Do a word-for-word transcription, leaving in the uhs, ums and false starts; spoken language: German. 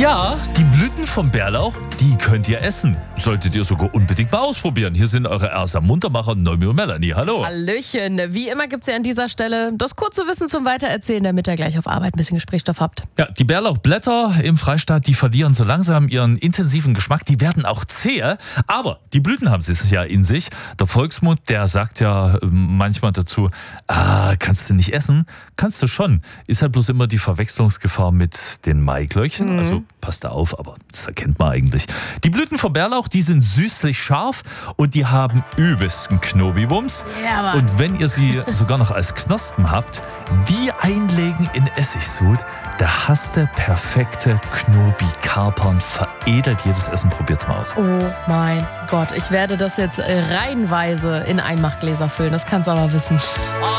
Ja, die Blüten vom Bärlauch, die könnt ihr essen. Solltet ihr sogar unbedingt mal ausprobieren. Hier sind eure Ersa Muntermacher, Noemi und Melanie. Hallo. Hallöchen. Wie immer gibt es ja an dieser Stelle das kurze Wissen zum Weitererzählen, damit ihr gleich auf Arbeit ein bisschen Gesprächsstoff habt. Ja, die Bärlauchblätter im Freistaat, die verlieren so langsam ihren intensiven Geschmack. Die werden auch zäher, aber die Blüten haben sie es ja in sich. Der Volksmund, der sagt ja manchmal dazu, ah, kannst du nicht essen? Kannst du schon. Ist halt bloß immer die Verwechslungsgefahr mit den Maiglöckchen. Mhm. Also passt da auf, aber das erkennt man eigentlich. Die Blüten vom Bärlauch, die sind süßlich scharf und die haben übelsten Knobiwumms. Ja, Mann. Und wenn ihr sie sogar noch als Knospen habt, die einlegen in Essigsud, da hast du perfekte Knobi-Kapern, veredelt jedes Essen. Probiert's mal aus. Oh mein Gott, ich werde das jetzt reihenweise in Einmachgläser füllen, das kannst du aber wissen.